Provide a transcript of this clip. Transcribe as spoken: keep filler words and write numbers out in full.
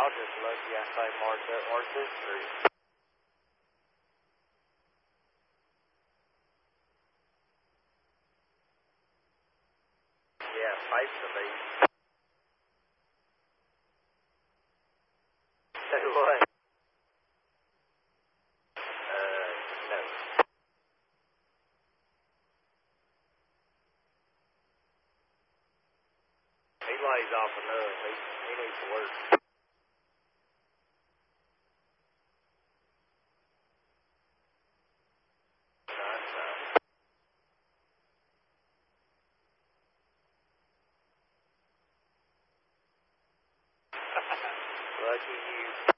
y'all just lucky I say marked up, mark this street. Yeah, pipes to be. Say what? Uh, no. He lays off enough. He, he needs to work. Nice, uh, lucky you.